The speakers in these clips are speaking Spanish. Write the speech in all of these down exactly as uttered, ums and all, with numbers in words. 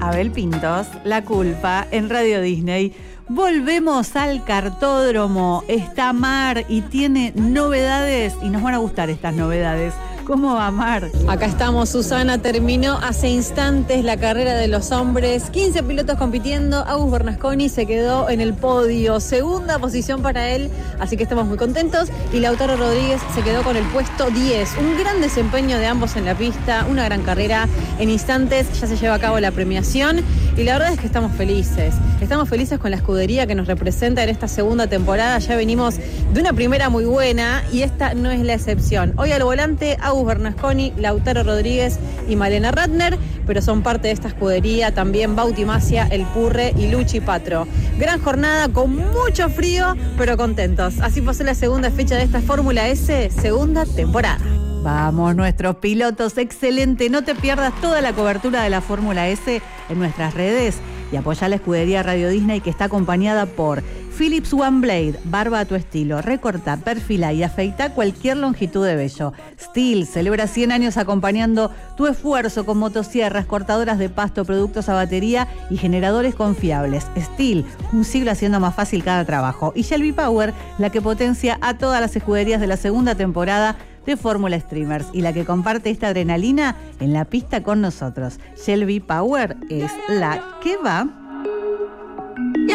Abel Pintos, La Culpa, en Radio Disney. Volvemos al cartódromo. Está Mar y tiene novedades y nos van a gustar estas novedades. ¿Cómo va, Mar? Acá estamos, Susana. Terminó hace instantes la carrera de los hombres. quince pilotos compitiendo. Agus Bernasconi se quedó en el podio. Segunda posición para él, así que estamos muy contentos. Y Lautaro Rodríguez se quedó con el puesto diez. Un gran desempeño de ambos en la pista, una gran carrera. En instantes ya se lleva a cabo la premiación y la verdad es que estamos felices. Estamos felices con la escudería que nos representa en esta segunda temporada. Ya venimos de una primera muy buena y esta no es la excepción. Hoy al volante, Agus Bernasconi, Lautaro Rodríguez y Malena Ratner, pero son parte de esta escudería también Bauti Masia, El Purre y Luchi Patro. Gran jornada con mucho frío, pero contentos. Así pasó la segunda fecha de esta Fórmula S, segunda temporada. Vamos, nuestros pilotos, excelente. No te pierdas toda la cobertura de la Fórmula S en nuestras redes y apoya la escudería Radio Disney, que está acompañada por Philips One Blade, barba a tu estilo, recorta, perfila y afeita cualquier longitud de vello. Stihl celebra cien años acompañando tu esfuerzo con motosierras, cortadoras de pasto, productos a batería y generadores confiables. Stihl, un siglo haciendo más fácil cada trabajo. Y Shelby Power, la que potencia a todas las escuderías de la segunda temporada de Fórmula Streamers y la que comparte esta adrenalina en la pista con nosotros. Shelby Power es la que va.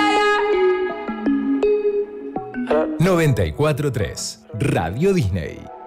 noventa y cuatro punto tres Radio Disney.